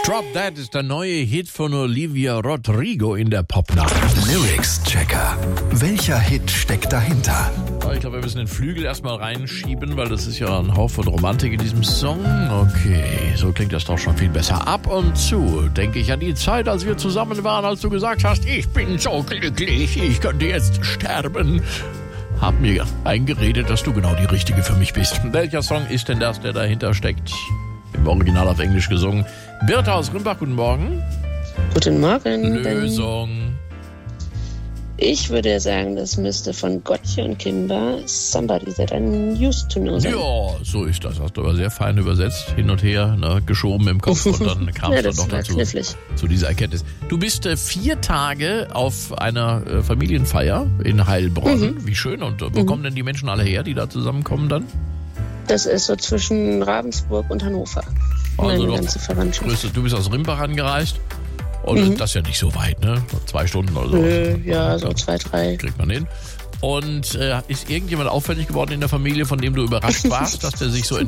Drop That ist der neue Hit von Olivia Rodrigo in der Popnacht. Lyrics-Checker. Welcher Hit steckt dahinter? Ich glaube, wir müssen den Flügel erstmal reinschieben, weil das ist ja ein Hauch von Romantik in diesem Song. Okay, so klingt das doch schon viel besser. Ab und zu denke ich an die Zeit, als wir zusammen waren, als du gesagt hast, ich bin so glücklich, ich könnte jetzt sterben. Hab mir eingeredet, dass du genau die Richtige für mich bist. Welcher Song ist denn das, der dahinter steckt? Im Original auf Englisch gesungen. Birta aus Rimbach, guten Morgen. Guten Morgen. Lösung. Ich würde sagen, das müsste von Gotye und Kimber Somebody That I Used to Know sein. Ja, so ist das. Hast du aber sehr fein übersetzt, hin und her, ne, geschoben im Kopf und dann kam es Ja, dann das doch war dazu, knifflig. zu dieser Erkenntnis. Du bist 4 Tage auf einer Familienfeier in Heilbronn. Wie schön. Und wo kommen denn die Menschen alle her, die da zusammenkommen dann? Das ist so zwischen Ravensburg und Hannover. Also Meine doch ganze Verwandtschaft. Du bist aus Rimbach angereist. Und das ist ja nicht so weit, ne? 2 Stunden oder so. Ja, so 2, 3. Kriegt man hin. Und ist irgendjemand auffällig geworden in der Familie, von dem du überrascht warst, dass der sich so